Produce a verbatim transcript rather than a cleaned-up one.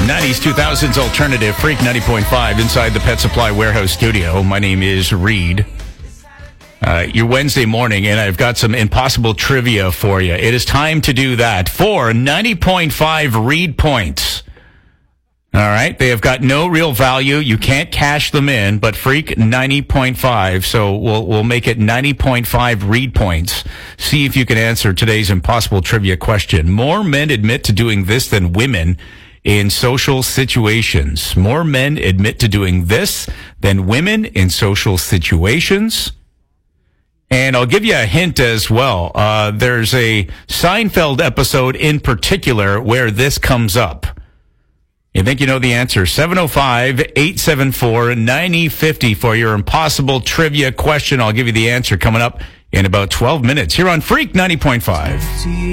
nineties, two thousands alternative, Freak ninety point five inside the Pet Supply Warehouse studio. My name is Reed. Uh, your Wednesday morning, and I've got some impossible trivia for you. It is time to do that for ninety point five Reed points. All right, they have got no real value. You can't cash them in, but Freak ninety point five. So we'll we'll make it ninety point five Reed points. See if you can answer today's impossible trivia question. More men admit to doing this than women in social situations. More men admit to doing this than women in social situations. And I'll give you a hint as well. Uh, there's a Seinfeld episode in particular where this comes up. You think you know the answer? seven oh five, eight seven four, nine oh five oh for your impossible trivia question. I'll give you the answer coming up in about twelve minutes here on Freak ninety point five.